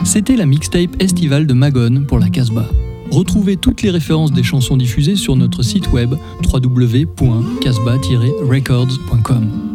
C'était la mixtape estivale de Magone pour la Casbah. Retrouvez toutes les références des chansons diffusées sur notre site web www.casbah-records.com.